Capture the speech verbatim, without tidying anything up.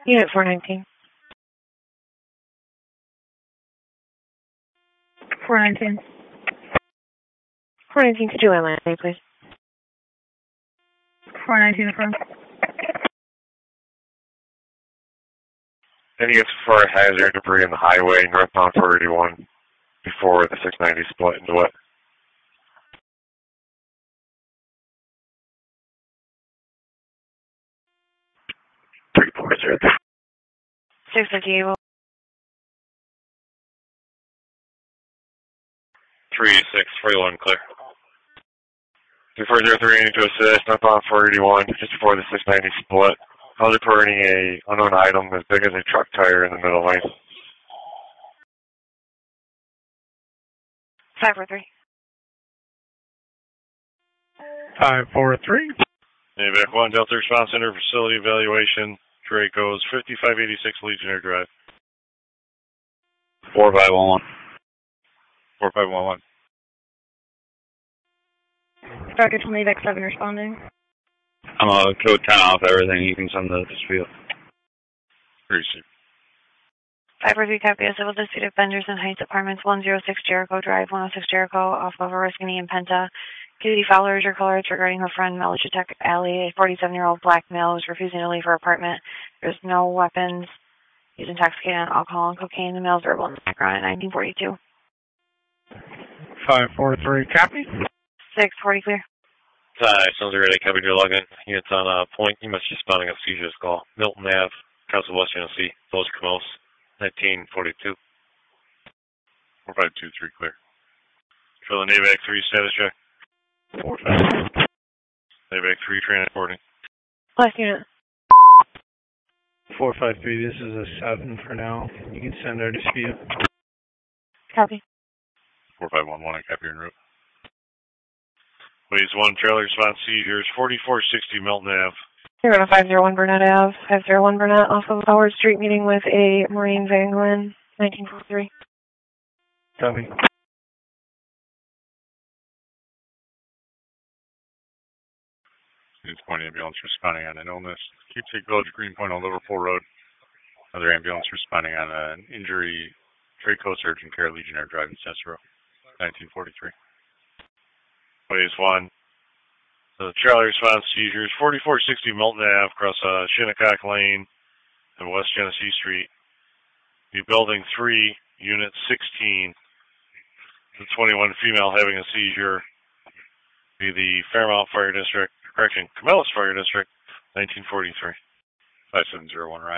Unit four nineteen. four nineteen. four nineteen, could you land landing, please? four nineteen affirm. Then you get to far hazard debris on the highway northbound four eighty-one before the six ninety split into it. Three four zero three. six fifty-eight. Three six forty-one clear. Two four zero three, need to assist northbound four eighty-one just before the six ninety split. I was reporting a unknown item as big as a truck tire in the middle lane. five four three. five four three. Navac one, Delta Response Center, facility evaluation, Draco's fifty-five eighty-six Legionnaire Drive. four five one one. four five one one. Doctor to Navac seven responding. I'm a code ten off everything. You can send the dispute. Receive. five four three, copy. A civil dispute of Benderson Heights Apartments, one oh six Jericho Drive, one oh six Jericho, off of Oriskany and Penta. Duty followers your colors regarding her friend Melchizedek Alley. A forty-seven-year-old black male is refusing to leave her apartment. There's no weapons. He's intoxicated on alcohol and cocaine. The male's verbal in the background at nineteen forty-two. five four three, copy. six forty, clear. Hi, sounds ready. Covered your login. It's on a uh, point. You must be responding a seizure call. Milton Ave, Council West Genesee, Los Camos, nineteen forty-two. four five two three, clear. Fill the Navac three status check. four five. Navac three transporting. Last unit. four five three, this is a seven for now. You can send our dispute. Copy. four five one one, I copy en route. Ways one, trailer response seizures, forty-four sixty Milton Ave. You're on a five oh one Burnett Ave. five oh one Burnett off of Howard Street, meeting with a Marine Van Glen, nineteen forty-three. Copy. News Point ambulance responding on an illness. Keepsake Village, Greenpoint on Liverpool Road. Another ambulance responding on an injury. Draco Surgeon Care, Legionnaire Drive in Cicero, nineteen forty-three. Ways one. The trailer response seizures, forty-four sixty Milton Ave, across uh, Shinnecock Lane and West Genesee Street. Be building three, unit sixteen. The twenty-one female having a seizure. Be the Fairmount Fire District, correction, Camillus Fire District, nineteen forty-three. five seven zero one, right.